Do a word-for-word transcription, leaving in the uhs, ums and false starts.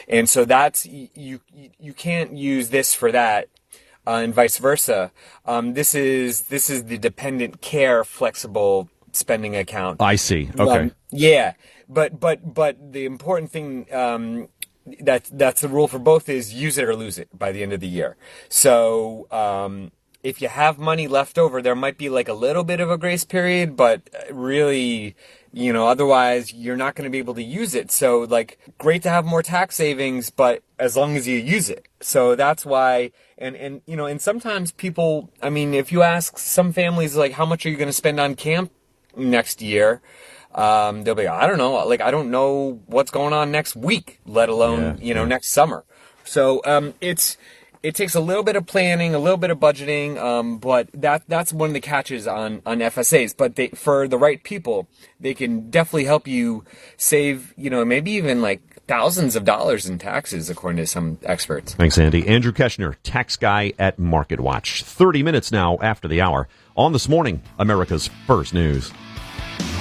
And so that's, you, you can't use this for that. Uh, and vice versa. Um, this is this is the dependent care flexible spending account. I see. Okay. Um, yeah, but but but the important thing um, that that's the rule for both is use it or lose it by the end of the year. So um, if you have money left over, there might be like a little bit of a grace period, but really, you know, otherwise you're not going to be able to use it. So like, great to have more tax savings, but as long as you use it. So that's why, and, and, you know, and sometimes people, I mean, if you ask some families, like, how much are you going to spend on camp next year? Um, they'll be, I don't know, like, I don't know what's going on next week, let alone, Yeah, you know, yeah. next summer. So, um, it's, it takes a little bit of planning, a little bit of budgeting, um, but that that's one of the catches on, on F S As. But they, for the right people, they can definitely help you save, you know, maybe even like thousands of dollars in taxes, according to some experts. Thanks, Andy. Andrew Keshner, tax guy at MarketWatch. thirty minutes now after the hour on This Morning, America's First News.